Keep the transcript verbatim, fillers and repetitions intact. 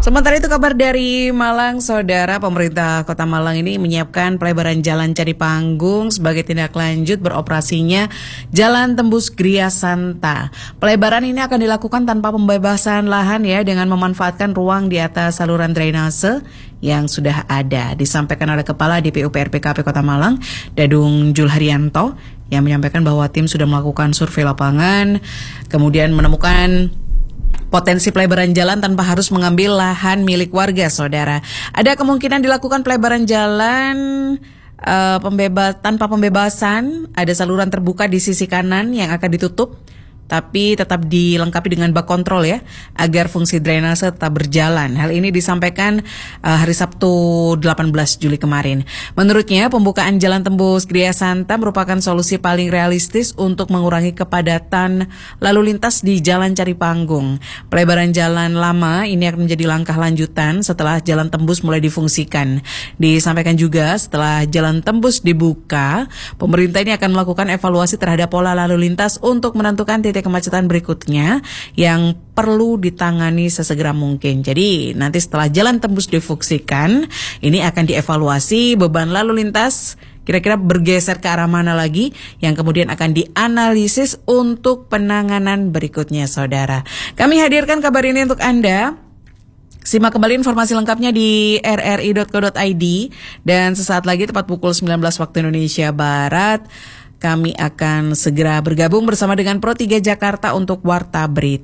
Sementara itu kabar dari Malang, saudara, pemerintah Kota Malang ini menyiapkan pelebaran Jalan Candi Panggung sebagai tindak lanjut beroperasinya Jalan Tembus Gria Santa. Pelebaran ini akan dilakukan tanpa pembebasan lahan ya, dengan memanfaatkan ruang di atas saluran drainase yang sudah ada. Disampaikan oleh Kepala D P U P R P K P Kota Malang, Dadung Julharyanto, yang menyampaikan bahwa tim sudah melakukan survei lapangan, kemudian menemukan potensi pelebaran jalan tanpa harus mengambil lahan milik warga, saudara. Ada kemungkinan dilakukan pelebaran jalan uh, pembebas tanpa pembebasan. Ada saluran terbuka di sisi kanan yang akan ditutup, tapi tetap dilengkapi dengan bak kontrol ya, agar fungsi drainase tetap berjalan. Hal ini disampaikan uh, hari Sabtu delapan belas Juli kemarin. Menurutnya, pembukaan Jalan Tembus Gria Santa merupakan solusi paling realistis untuk mengurangi kepadatan lalu lintas di Jalan Candi Panggung. Pelebaran jalan lama ini akan menjadi langkah lanjutan setelah Jalan Tembus mulai difungsikan. Disampaikan juga setelah Jalan Tembus dibuka, pemerintah ini akan melakukan evaluasi terhadap pola lalu lintas untuk menentukan titik kemacetan berikutnya yang perlu ditangani sesegera mungkin. Jadi nanti setelah Jalan Tembus difungsikan, ini akan dievaluasi beban lalu lintas kira-kira bergeser ke arah mana lagi, yang kemudian akan dianalisis untuk penanganan berikutnya, saudara. Kami hadirkan kabar ini untuk Anda. Simak kembali informasi lengkapnya di r r i dot co dot i d, dan sesaat lagi tepat pukul sembilan belas waktu Indonesia Barat kami akan segera bergabung bersama dengan Pro tiga Jakarta untuk Warta Berita.